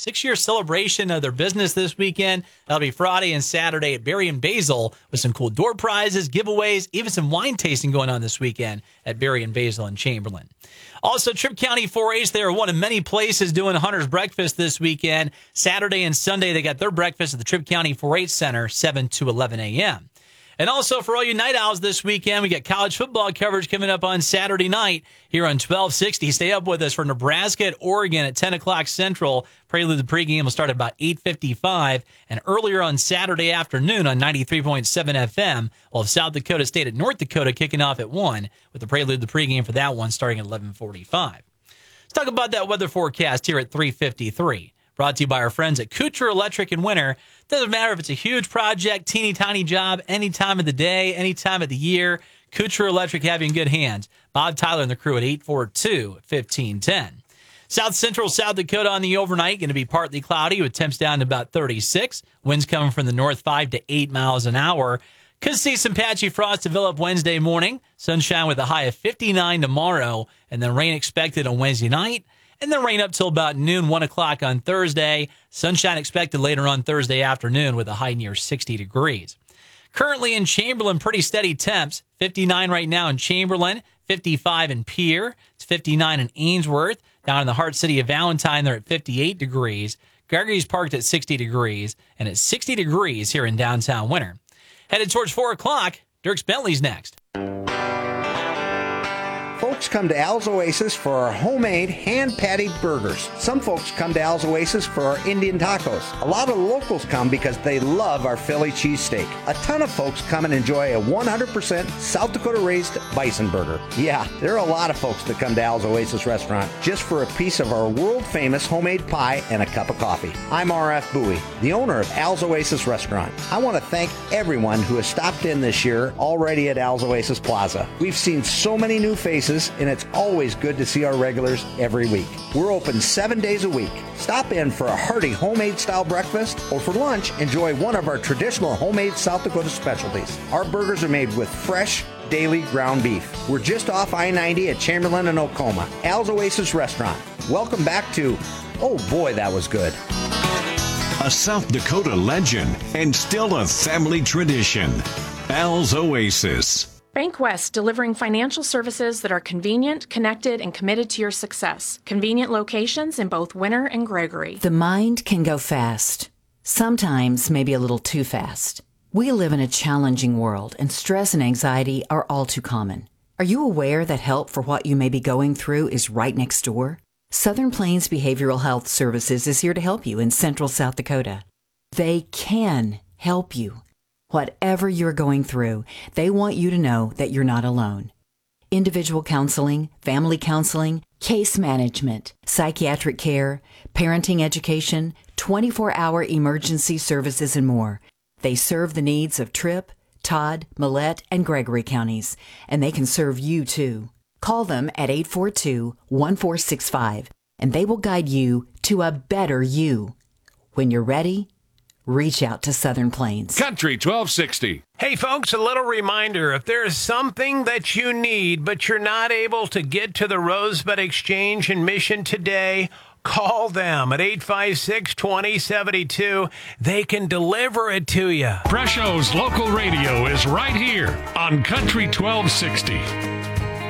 6-year celebration of their business this weekend. That'll be Friday and Saturday at Berry and Basil with some cool door prizes, giveaways, even some wine tasting going on this weekend at Berry and Basil in Chamberlain. Also, Tripp County 4-H, they are one of many places doing Hunter's Breakfast this weekend. Saturday and Sunday, they got their breakfast at the Tripp County 4-H Center, 7 to 11 a.m. And also for all you night owls this weekend, we got college football coverage coming up on Saturday night here on 1260. Stay up with us for Nebraska at Oregon at 10 o'clock Central. Prelude the pregame will start at about 8:55. And earlier on Saturday afternoon on 93.7 FM, we'll have South Dakota State at North Dakota kicking off at 1 with the Prelude the pregame for that one starting at 11:45. Let's talk about that weather forecast here at 3:53. Brought to you by our friends at Kucher Electric and Winter. Doesn't matter if it's a huge project, teeny tiny job, any time of the day, any time of the year. Kucher Electric have you in good hands. Bob Tyler and the crew at 842-1510. South Central South Dakota on the overnight going to be partly cloudy with temps down to about 36. Winds coming from the north 5 to 8 miles an hour. Could see some patchy frost develop Wednesday morning. Sunshine with a high of 59 tomorrow, and then rain expected on Wednesday night. And then rain up till about noon, 1 o'clock on Thursday. Sunshine expected later on Thursday afternoon with a high near 60 degrees. Currently in Chamberlain, pretty steady temps. 59 right now in Chamberlain, 55 in Pierre. It's 59 in Ainsworth. Down in the heart city of Valentine, they're at 58 degrees. Gregory's parked at 60 degrees. And it's 60 degrees here in downtown Winter. Headed towards 4 o'clock, Dirks Bentley's next. Folks come to Al's Oasis for our homemade, hand-patted burgers. Some folks come to Al's Oasis for our Indian tacos. A lot of locals come because they love our Philly cheesesteak. A ton of folks come and enjoy a 100% South Dakota-raised bison burger. Yeah, there are a lot of folks that come to Al's Oasis restaurant just for a piece of our world-famous homemade pie and a cup of coffee. I'm R.F. Bowie, the owner of Al's Oasis restaurant. I want to thank everyone who has stopped in this year already at Al's Oasis Plaza. We've seen so many new faces, and it's always good to see our regulars every week. We're open 7 days a week. Stop in for a hearty homemade style breakfast, or for lunch, enjoy one of our traditional homemade South Dakota specialties. Our burgers are made with fresh, daily ground beef. We're just off I-90 at Chamberlain and Oklahoma. Al's Oasis Restaurant. Welcome back to, oh boy, that was good. A South Dakota legend and still a family tradition. Al's Oasis. Bank West, delivering financial services that are convenient, connected, and committed to your success. Convenient locations in both Winter and Gregory. The mind can go fast, sometimes maybe a little too fast. We live in a challenging world, and stress and anxiety are all too common. Are you aware that help for what you may be going through is right next door? Southern Plains Behavioral Health Services is here to help you in Central South Dakota. They can help you. Whatever you're going through, they want you to know that you're not alone. Individual counseling, family counseling, case management, psychiatric care, parenting education, 24-hour emergency services, and more. They serve the needs of Tripp, Todd, Millette, and Gregory counties, and they can serve you too. Call them at 842-1465, and they will guide you to a better you. When you're ready, reach out to Southern Plains. Country 1260. Hey, folks, a little reminder. If there's something that you need, but you're not able to get to the Rosebud Exchange in Mission today, call them at 856-2072. They can deliver it to you. Presho's local radio is right here on Country 1260.